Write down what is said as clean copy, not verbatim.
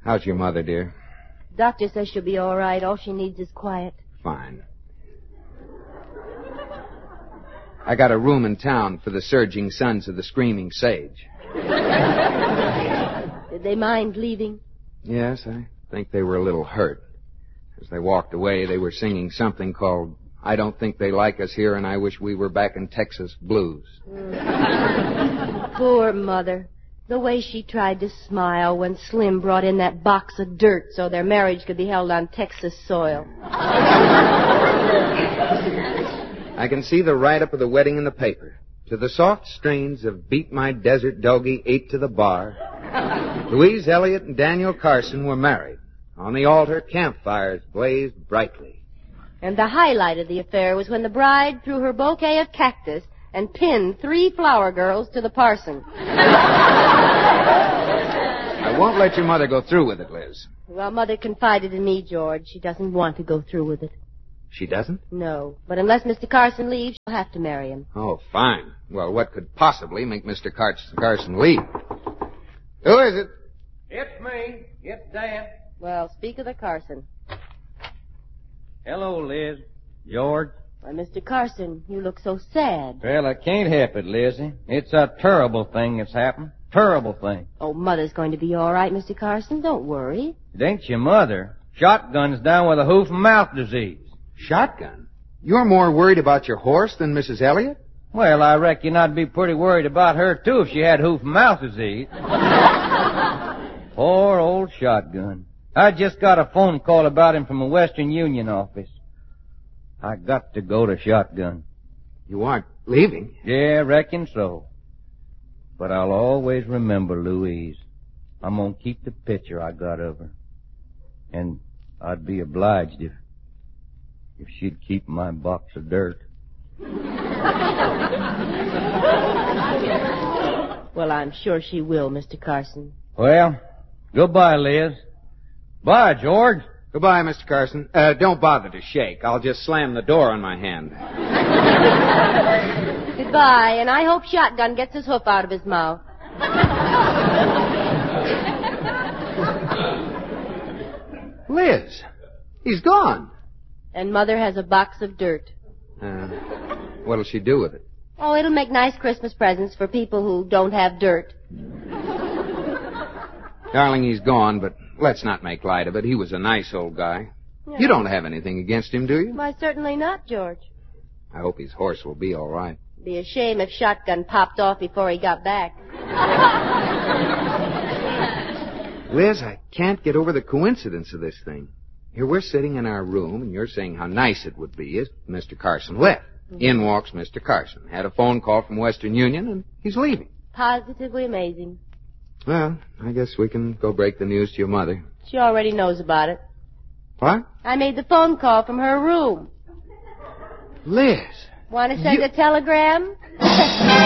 How's your mother, dear? Doctor says she'll be all right. All she needs is quiet. Fine. I got a room in town for the Surging Sons of the Screaming Sage. Did they mind leaving? Yes, I think they were a little hurt. As they walked away, they were singing something called I Don't Think They Like Us Here and I Wish We Were Back in Texas Blues. Poor Mother. The way she tried to smile when Slim brought in that box of dirt so their marriage could be held on Texas soil. I can see the write-up of the wedding in the paper. To the soft strains of Beat My Desert Doggie 8 to the Bar, Louise Elliott and Daniel Carson were married. On the altar, campfires blazed brightly. And the highlight of the affair was when the bride threw her bouquet of cactus and pinned 3 flower girls to the parson. I won't let your mother go through with it, Liz. Well, Mother confided in me, George. She doesn't want to go through with it. She doesn't? No. But unless Mr. Carson leaves, she'll have to marry him. Oh, fine. Well, what could possibly make Mr. Carson leave? Who is it? It's me. It's Dan. Well, speak of the Carson. Hello, Liz. George. Why, Mr. Carson, you look so sad. Well, I can't help it, Lizzie. It's a terrible thing that's happened. Terrible thing. Oh, Mother's going to be all right, Mr. Carson. Don't worry. It ain't your mother. Shotgun's down with a hoof-and-mouth disease. Shotgun? You're more worried about your horse than Mrs. Elliott? Well, I reckon I'd be pretty worried about her, too, if she had hoof-and-mouth disease. Poor old Shotgun. I just got a phone call about him from a Western Union office. I got to go to Shotgun. You aren't leaving? Yeah, reckon so. But I'll always remember Louise. I'm gonna keep the picture I got of her. And I'd be obliged if she'd keep my box of dirt. Well, I'm sure she will, Mr. Carson. Well, goodbye, Liz. Bye, George. Goodbye, Mr. Carson. Don't bother to shake. I'll just slam the door on my hand. Goodbye, and I hope Shotgun gets his hoof out of his mouth. Liz, he's gone. And Mother has a box of dirt. What'll she do with it? Oh, it'll make nice Christmas presents for people who don't have dirt. Darling, he's gone, but let's not make light of it. He was a nice old guy. Yeah. You don't have anything against him, do you? Why, certainly not, George. I hope his horse will be all right. It'd be a shame if Shotgun popped off before he got back. Liz, I can't get over the coincidence of this thing. Here we're sitting in our room, and you're saying how nice it would be if Mr. Carson left. Mm-hmm. In walks Mr. Carson. Had a phone call from Western Union, and he's leaving. Positively amazing. Well, I guess we can go break the news to your mother. She already knows about it. What? I made the phone call from her room. Liz. Want to send a telegram?